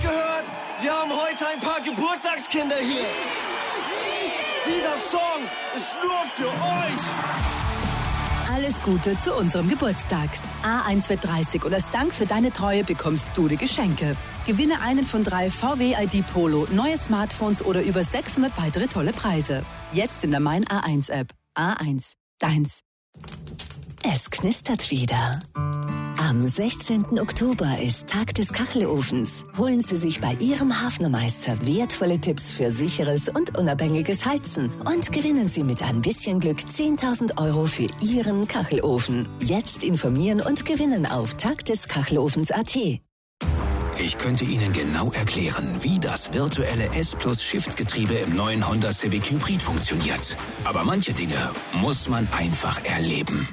gehört? Wir haben heute ein paar Geburtstagskinder hier. Dieser Song ist nur für euch. Alles Gute zu unserem Geburtstag. A1 wird 30 und als Dank für deine Treue bekommst du die Geschenke. Gewinne einen von 3 VW ID Polo, neue Smartphones oder über 600 weitere tolle Preise. Jetzt in der Mein A1 App. A1, deins. Es knistert wieder. Am 16. Oktober ist Tag des Kachelofens. Holen Sie sich bei Ihrem Hafnermeister wertvolle Tipps für sicheres und unabhängiges Heizen und gewinnen Sie mit ein bisschen Glück 10.000 € für Ihren Kachelofen. Jetzt informieren und gewinnen auf tagdeskachelofens.at. Ich könnte Ihnen genau erklären, wie das virtuelle S+-Shift-Getriebe im neuen Honda Civic Hybrid funktioniert. Aber manche Dinge muss man einfach erleben.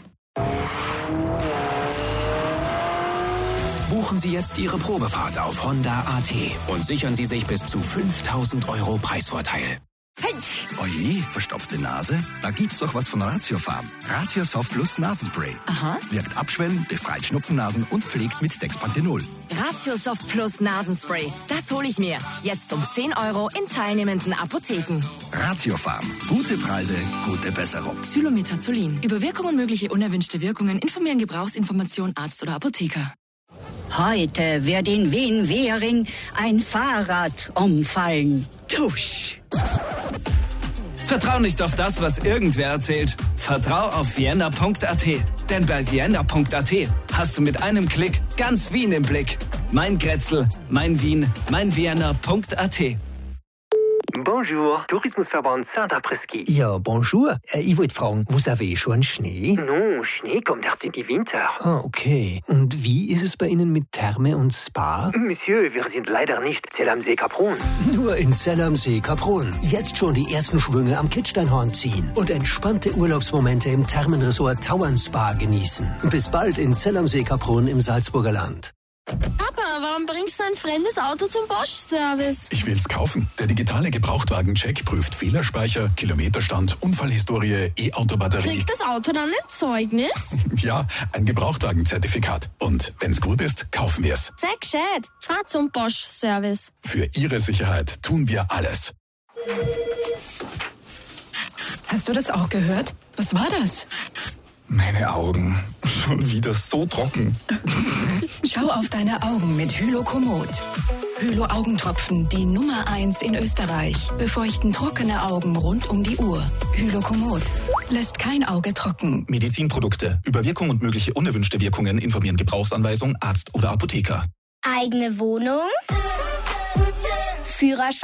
Buchen Sie jetzt Ihre Probefahrt auf Honda.at und sichern Sie sich bis zu 5.000 € Preisvorteil. Oje, verstopfte Nase? Da gibt's doch was von Ratiofarm. Ratiosoft Plus Nasenspray. Aha. Wirkt abschwellen, befreit Schnupfennasen und pflegt mit Dexpanthenol. Ratiosoft Plus Nasenspray. Das hole ich mir. Jetzt um 10 € in teilnehmenden Apotheken. Ratiofarm. Gute Preise, gute Besserung. Xylometazoline. Über Wirkung und mögliche unerwünschte Wirkungen informieren Gebrauchsinformation Arzt oder Apotheker. Heute wird in Wien-Währing ein Fahrrad umfallen. Tusch! Vertrau nicht auf das, was irgendwer erzählt. Vertrau auf vienna.at. Denn bei vienna.at hast du mit einem Klick ganz Wien im Blick. Mein Grätzl, mein Wien, mein Vienna.at. Bonjour, Tourismusverband Saint-Après-Ski. Ja, bonjour. Ich wollte fragen, vous avez schon Schnee? Non, Schnee kommt erst im Winter. Ah, okay. Und wie ist es bei Ihnen mit Therme und Spa? Monsieur, wir sind leider nicht Zell am See Kaprun. Nur in Zell am See Kaprun. Jetzt schon die ersten Schwünge am Kitzsteinhorn ziehen und entspannte Urlaubsmomente im Thermenresort Tauern Spa genießen. Bis bald in Zell am See Kaprun im Salzburger Land. Papa, warum bringst du ein fremdes Auto zum Bosch-Service? Ich will's kaufen. Der digitale Gebrauchtwagen-Check prüft Fehlerspeicher, Kilometerstand, Unfallhistorie, E-Auto-Batterie. Kriegt das Auto dann ein Zeugnis? Ja, ein Gebrauchtwagen-Zertifikat. Und wenn's gut ist, kaufen wir's. Sei gescheit. Fahr zum Bosch-Service. Für Ihre Sicherheit tun wir alles. Hast du das auch gehört? Was war das? Meine Augen. Schon wieder so trocken. Schau auf deine Augen mit Hylokomod. Hylo-Augentropfen, die Nummer 1 in Österreich. Befeuchten trockene Augen rund um die Uhr. Hylokomod lässt kein Auge trocken. Medizinprodukte. Über Wirkung und mögliche unerwünschte Wirkungen informieren Gebrauchsanweisung, Arzt oder Apotheker. Eigene Wohnung? Führerschein?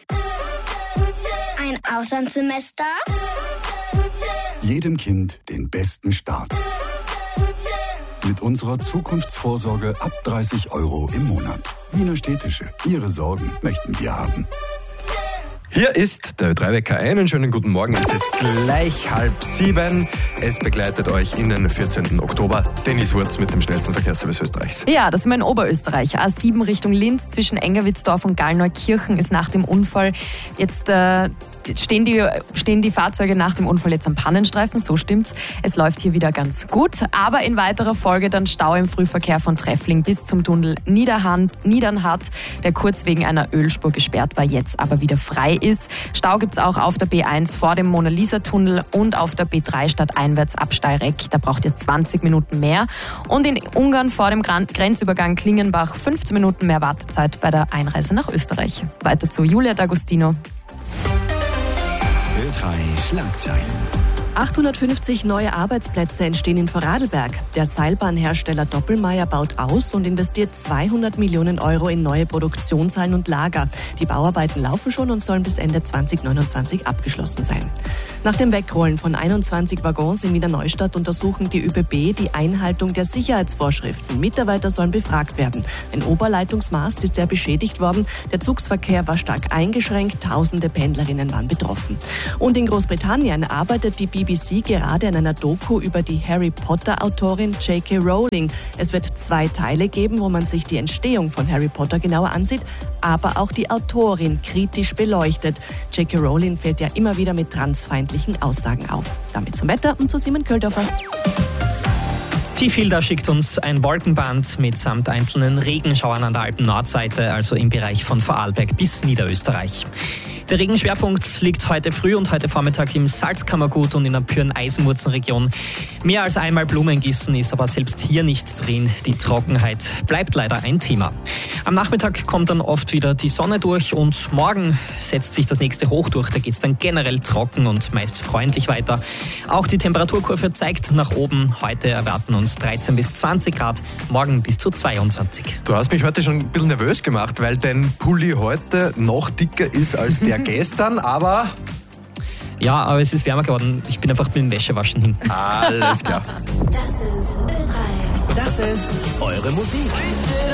Ein Auslandssemester? Jedem Kind den besten Start. Mit unserer Zukunftsvorsorge ab 30 € im Monat. Wiener Städtische. Ihre Sorgen möchten wir haben. Hier ist der Ö3-Wecker. Einen schönen guten Morgen. Es ist gleich 6:30. Es begleitet euch in den 14. Oktober. Dennis Wurz mit dem schnellsten Verkehrsservice Österreichs. Ja, das sind wir in Oberösterreich. A7 Richtung Linz zwischen Engerwitzdorf und Gallneukirchen ist nach dem Unfall jetzt stehen die Fahrzeuge nach dem Unfall jetzt am Pannenstreifen, so stimmt's. Es läuft hier wieder ganz gut, aber in weiterer Folge dann Stau im Frühverkehr von Treffling bis zum Tunnel Niedernhardt, der kurz wegen einer Ölspur gesperrt war, jetzt aber wieder frei ist. Stau gibt's auch auf der B1 vor dem Mona-Lisa-Tunnel und auf der B3 stadteinwärts ab Steyreck. Da braucht ihr 20 Minuten mehr. Und in Ungarn vor dem Grenzübergang Klingenbach 15 Minuten mehr Wartezeit bei der Einreise nach Österreich. Weiter zu Julia D'Agostino. Ö3 Schlagzeilen. 850 neue Arbeitsplätze entstehen in Vorarlberg. Der Seilbahnhersteller Doppelmayr baut aus und investiert 200 Millionen € in neue Produktionshallen und Lager. Die Bauarbeiten laufen schon und sollen bis Ende 2029 abgeschlossen sein. Nach dem Wegrollen von 21 Waggons in Wiener Neustadt untersuchen die ÖBB die Einhaltung der Sicherheitsvorschriften. Mitarbeiter sollen befragt werden. Ein Oberleitungsmast ist sehr beschädigt worden. Der Zugsverkehr war stark eingeschränkt. Tausende Pendlerinnen waren betroffen. Und in Großbritannien arbeitet die BBC gerade an einer Doku über die Harry Potter-Autorin J.K. Rowling. Es wird 2 Teile geben, wo man sich die Entstehung von Harry Potter genauer ansieht, aber auch die Autorin kritisch beleuchtet. J.K. Rowling fällt ja immer wieder mit transfeindlichen Aussagen auf. Damit zum Wetter und zu Simon Köldorfer. Tiefhilda schickt uns ein Wolkenband mitsamt einzelnen Regenschauern an der Alpen-Nordseite, also im Bereich von Vorarlberg bis Niederösterreich. Der Regenschwerpunkt liegt heute früh und heute Vormittag im Salzkammergut und in der Püren-Eisenwurzen-Region. Mehr als einmal Blumengießen ist aber selbst hier nicht drin. Die Trockenheit bleibt leider ein Thema. Am Nachmittag kommt dann oft wieder die Sonne durch und morgen setzt sich das nächste Hoch durch. Da geht es dann generell trocken und meist freundlich weiter. Auch die Temperaturkurve zeigt nach oben. Heute erwarten uns 13 bis 20 Grad, morgen bis zu 22. Du hast mich heute schon ein bisschen nervös gemacht, weil dein Pulli heute noch dicker ist als der gestern, aber... Ja, aber es ist wärmer geworden. Ich bin einfach mit dem Wäschewaschen hin. Alles klar. Das ist Ö3. Das ist eure Musik.